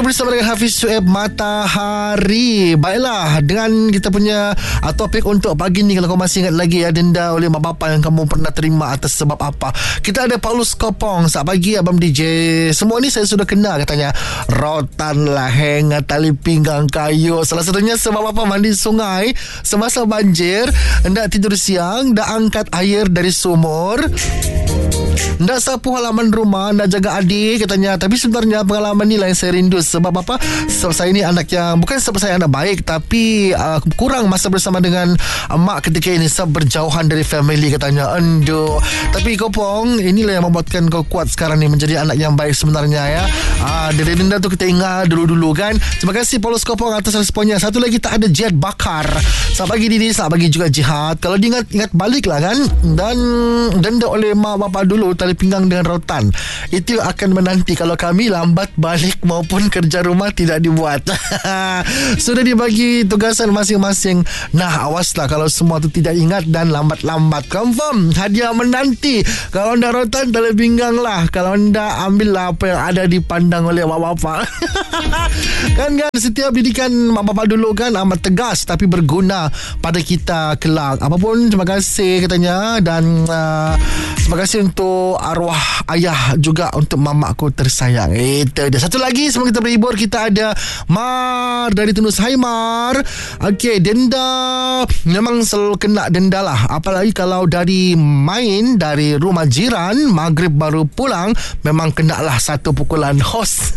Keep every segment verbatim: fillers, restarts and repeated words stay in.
Juga bersama dengan Hafiz Sueb Matahari. Baiklah, dengan kita punya uh, topik untuk pagi ni, kalau kau masih ingat lagi ya, denda oleh mak bapak yang kamu pernah terima atas sebab apa. Kita ada Paulus Kopong. Selamat pagi Abang D J. Semua ni saya sudah kenal katanya. Rotan lah, hang, tali pinggang kayu. Salah satunya sebab apa? Mandi sungai semasa banjir, hendak tidur siang, dah angkat air dari sumur, nak sapu halaman rumah, nak jaga adik katanya. Tapi sebenarnya pengalaman ni lah yang saya rindu. Sebab apa? Sebab saya ni anak yang, bukan sebab saya anak baik, tapi uh, kurang masa bersama dengan uh, mak ketika ini. Sebab berjauhan dari family katanya. Endo. Tapi Kopong, inilah yang membuatkan kau kuat sekarang ni, menjadi anak yang baik sebenarnya ya. uh, Dari denda tu kita ingat dulu-dulu kan. Terima kasih Paulus Kopong atas responnya. Satu lagi tak ada Jihad Bakar. Selamat pagi Didi, selamat pagi juga Jihad. Kalau diingat, ingat balik lah kan. Dan denda oleh mak bapak dulu, tali pinggang dengan rotan, itu akan menanti kalau kami lambat balik maupun kerja rumah tidak dibuat. Sudah dibagi tugasan masing-masing. Nah, awaslah kalau semua tu tidak ingat dan lambat-lambat. Confirm hadiah menanti. Kalau anda rotan, tali pinggang lah. Kalau anda ambil lah apa yang ada dipandang oleh mak bapak. Kan kan setiap didikan mak bapak dulu kan amat tegas tapi berguna pada kita kelak. Apapun, terima kasih katanya. Dan uh, terima kasih untuk arwah ayah, juga untuk mamaku tersayang. Itu dia. Satu lagi sebelum kita berhibur, kita ada Mar dari Tundus. Hai Mar. Okey, denda memang selalu kena denda lah. Apalagi kalau dari main dari rumah jiran, maghrib baru pulang, memang kena lah satu pukulan hos.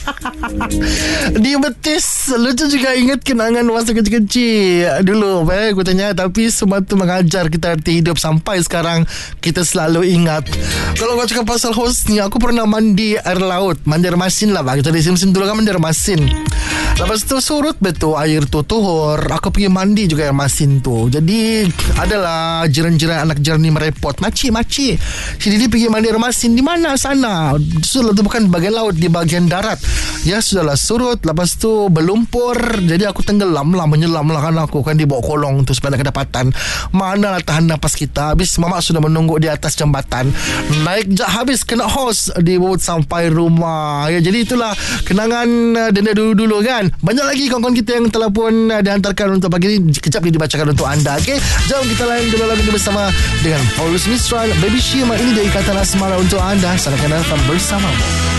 Di betis. Lucu juga, ingat kenangan masa kecil-kecil dulu. Baik aku tanya, tapi semua tu mengajar kita arti hidup sampai sekarang kita selalu ingat. Kalau kau cakap pasal hos ni, aku pernah mandi air laut, mandi air masin lah bang. Jadi musim dulu kan mandi air masin. Lepas tu surut betul air tu tuhur, aku pergi mandi juga air masin tu. Jadi adalah jiran-jiran anak jiran ni merepot, Makcik, makcik, si Didi pergi mandi air masin di mana sana? Sudah tu bukan bagian laut, di bagian darat. Ya sudahlah surut, lepas tu berlumpur. Jadi aku tenggelam lah, menyelam lah kan aku kan di bawah kolong tu supaya nak kedapatan. Mana lah tahan nafas kita. Habis mama sudah menunggu di atas jambatan. Naik je habis kena hos di bawah sampai rumah. Ya, jadi itulah kenangan uh, denda dulu-dulu kan. Banyak lagi kawan-kawan kita yang telah pun uh, dihantarkan untuk pagi ni. Kejap ni dibacakan untuk anda. Okey, jom kita lain dulu lagu ni bersama dengan Paulus Mistral, Baby Shima. Ini dari Kata Asmara untuk anda. Salam kenal bersamamu.